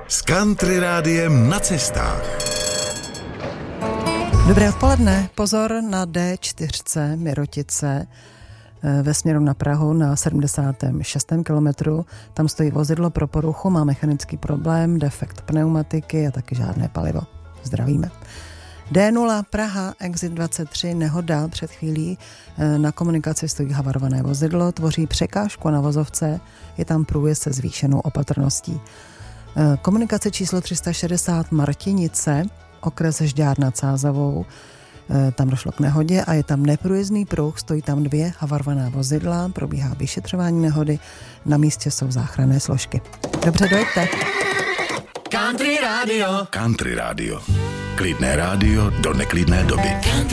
S Country Rádiem na cestách. Dobré odpoledne, pozor na D4 Mirotice ve směru na Prahu na 76. kilometru. Tam stojí vozidlo pro poruchu, má mechanický problém, defekt pneumatiky a taky žádné palivo. Zdravíme. D0 Praha, exit 23, nehoda před chvílí. Na komunikaci stojí havarované vozidlo, tvoří překážku na vozovce, je tam průjezd se zvýšenou opatrností. Komunikace číslo 360 Martinice, okres Žďár nad Sázavou, tam došlo k nehodě a je tam neprůjezdný pruh, stojí tam 2 havarovaná vozidla, probíhá vyšetřování nehody, na místě jsou záchranné složky. Dobře, dojďte. Country Radio. Country Radio. Klidné rádio do neklidné doby.